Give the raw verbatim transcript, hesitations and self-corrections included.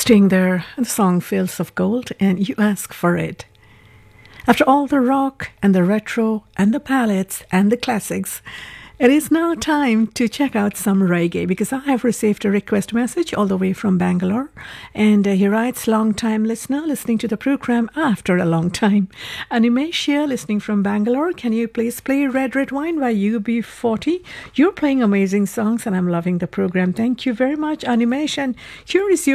Staying there, the song Fields of Gold, and You Ask for It. After all the rock and the retro and the ballads and the classics, it is now time to check out some reggae because I have received a request message all the way from Bangalore. And uh, he writes, long time listener, listening to the program after a long time. Animesh here, listening from Bangalore. Can you please play Red Red Wine by U B forty? You're playing amazing songs and I'm loving the program. Thank you very much, Animesh. And here is your